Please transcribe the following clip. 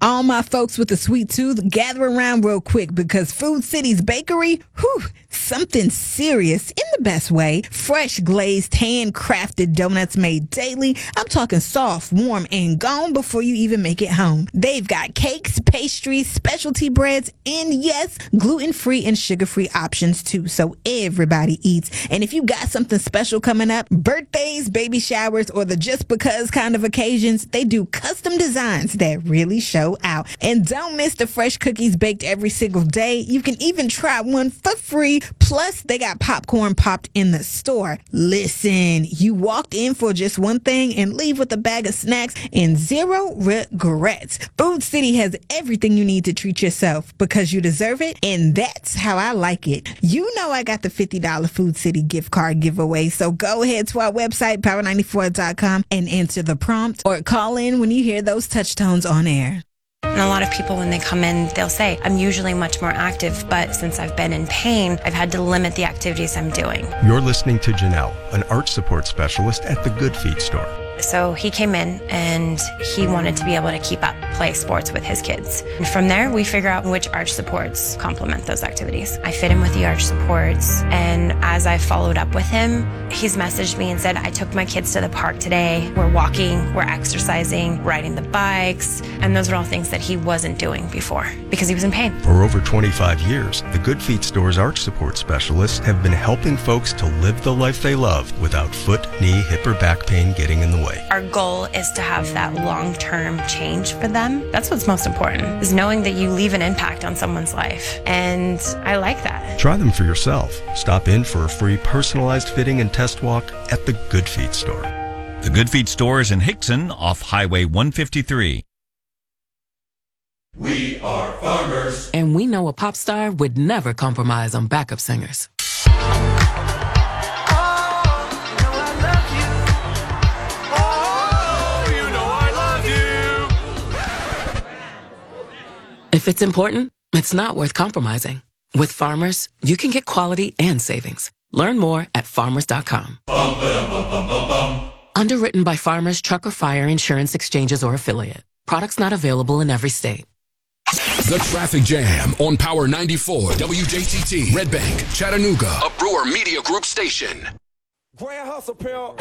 All my folks with a sweet tooth, gather around real quick because Food City's Bakery, something serious in the best way. Fresh glazed, handcrafted donuts made daily. I'm talking soft, warm, and gone before you even make it home. They've got cakes, pastries, specialty breads, and yes, gluten-free and sugar-free options too, so everybody eats. And if you got something special coming up, birthdays, baby showers, or the just because kind of occasions, they do custom designs that really show out. And don't miss the fresh cookies baked every single day. You can even try one for free. Plus, they got popcorn popped in the store. Listen, you walked in for just one thing and leave with a bag of snacks and zero regrets. Food City has everything you need to treat yourself because you deserve it, and that's how I like it. You know I got the $50 Food City gift card giveaway, so go ahead to our website, power94.com, and answer the prompt or call in when you hear those touch tones on air. And a lot of people, when they come in, they'll say, I'm usually much more active, but since I've been in pain, I've had to limit the activities I'm doing. You're listening to Janelle, an arch support specialist at the Good Feet store. So he came in and he wanted to be able to keep up, play sports with his kids. And from there, we figure out which arch supports complement those activities. I fit him with the arch supports, and as I followed up with him, he's messaged me and said, I took my kids to the park today. We're walking, we're exercising, riding the bikes, and those are all things that he wasn't doing before because he was in pain. For over 25 years, the Good Feet store's arch support specialists have been helping folks to live the life they love without foot, knee, hip, or back pain getting in the way. Our goal is to have that long-term change for them. That's what's most important, is knowing that you leave an impact on someone's life. And I like that. Try them for yourself. Stop in for a free personalized fitting and test walk at the Good Feet store. The Good Feet store is in Hickson off Highway 153. We are farmers. And we know a pop star would never compromise on backup singers. If it's important, it's not worth compromising. With Farmers, you can get quality and savings. Learn more at farmers.com. Underwritten by Farmers Truck or Fire Insurance Exchanges or Affiliate. Products not available in every state. The Traffic Jam on Power 94, WJTT, Red Bank, Chattanooga, a Brewer Media Group station. Grand Hustle Pill.